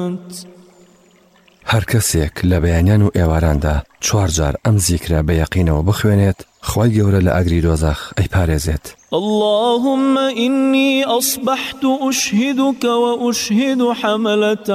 هەر کەسێک لە بەیانیان و ئێواراندا 4 جار ئەم زیکرە بە یەقینەوە بخوێنێت، خۆی گەورە لە ئاگری دۆزەخ ئەیپارێزێت. اللهم إني أصبحت أشهدك وأشهد حملة